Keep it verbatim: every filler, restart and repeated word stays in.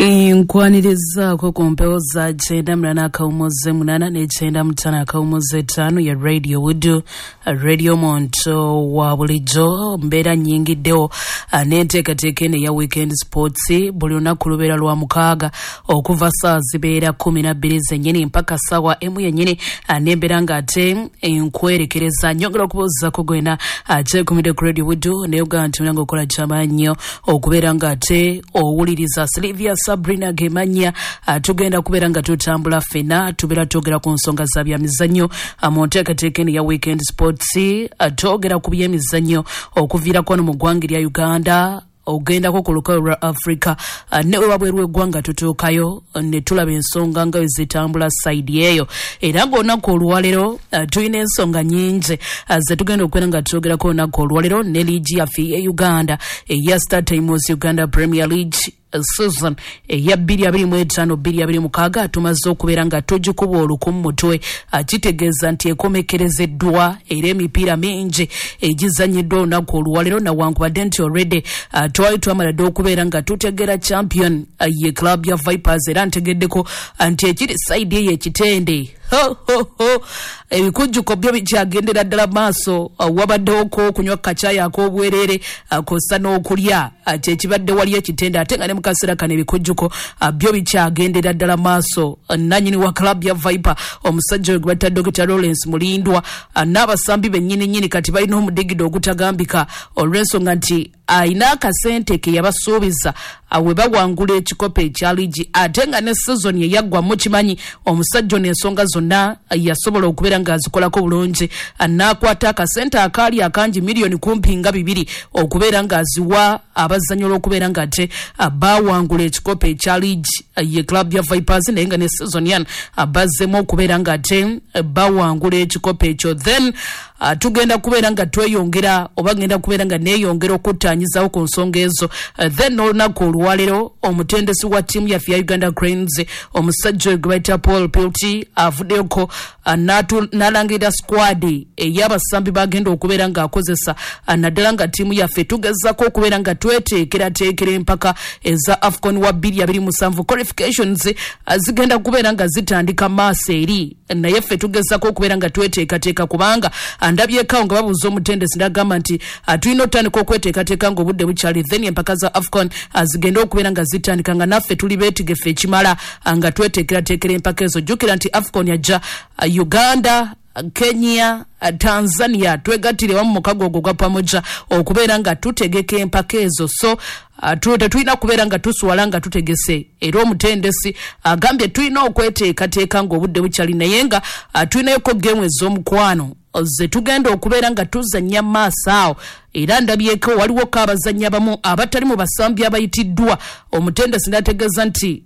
Nkwaniriza ko kumpewo za chenda mlana kaumoze munana ne chenda mtana kaumoze tano ya Radio Wudu, Radio Monto wa bulijo mbera nyingi deo anente katekene ya Weekend Sports buli lunaku lubera lwa mukaga okuva saa zibeera kumi na bbiri zennyini mpaka sawa emu yennyini anembera ngate enkwerekereza nyongera okubuuza ko gwena atekumide ku Radio Wudu ne uganda ntunanga okola kyamanyo okubeera ngate owuliriza Sylvia Sabrina Gemanya tugenda kubeera nga tutambula fena tubeera twogera ku nsonga za byamizannyo mu nteekateekeni ya Weekend Sports twogera ku byemizannyo okuviirako no mu ggwanga lya Uganda ogenda ko ku lukalu lwa Africa ne wabweru w'eggwanga tutuukayo ne tulaba ensonga nga zitambula side eyo era ng'olunaku olwalero tulina ensonga nyingi ze tugenda okubeera nga twogerako olunaku olwalero ne liigi yaffe e Uganda eya Star Times Uganda Premier League season ya bbiri abiri mu etaano bbiri abiri mu mukaaga tumaze okubeera nga tugikuba oluku mu mutwe kitegeeza nti ekomekerezeddwa era emipiira mingi egizanyiddwa olunaku olwalero nawankubadde nti already twali twamala dde okubeera nga tutegera champion ye club ya Vipers era ntegeddeko nti ekiri side eyo ekitende ho ho ho ebikujjuko byo bikyagendera ddala maaso wabaddewo ko kunywa kacaya ak'obwerere kosa n'okulya ate ekibadde wali ekitende ate nga ne mukaseera kano ebikujjuko byo bikyagendera ddala maaso nannyini wa club ya Viper omusajja we gwe batta Doctor Lawrence Mulindwa n'abasambi bennyini nnyini kati balina omudigido ogutagambika olw'ensonga nti ayina akasente ke yabasuubiza we bawangula ekikopo ekya liigi ate nga ne season ye yaggwamu kimanyi omusajja n'ensonga zonna yasobola okubeera ng'azikolako bulungi n'akwata akasente akaali akangi miliyoni kumpi nga bibiri okubeera ng'aziwa abazannyi olw'okubeera nga ate bawangula ekikopo ekya liigi ye club ya Vipers naye nga ne season yan bazzemu okubeera nga ate bawangula ekikopo ekyo then Uh, tugenda kubeera nga tweyongera oba ngenda kubeera nga neeyongera okutaanyizawo ku nsonga ezo uh, then olunaku olwalero omutendesi wa ttiimu yaffe ya Uganda Cranes omusajja we gwe bayita Paul Pilti avuddeko uh, n'alangirira squad ey'abasambi bagenda okubeera ng'akozesa uh, naddala nga ttiimu yaffe tugezako okubeera nga tweteekerateekera empaka eza AFCON wa bbiri abiri mu musanvu qualifications uh, zigenda kubeera nga zitandika maaso eri naye ffe tugezako okubeera nga tweteekateeka kubanga ndabyeko nga babuuza omutendesi n'agamba nti tulina otandika okweteekateeka ng'obudde bukyali then empaka za AFCON zigenda okubeera nga zitandika nga naffe tuli beetegefu ekimala nga tweteekerateekera empaka ezo jjukira nti AFCON yajja Uganda, Kenya, Tanzania twegattire wamu mukago ogwo gwa pamoja okubeera nga tutegeka empaka ezo so Uh, tulina kubeera nga tusuwala nga tutegese era omutendesi agambye uh, tulina okweteekateeka ng'obudde bukyali naye nga uh, tulinayoko geemu ez'omukwano ze tugenda okubeera nga tuzannya maaso awo era ndabyeko waliwo ko abazannyi abamu abatali mu basambi abayitiddwa omutendesi n'ategeeza nti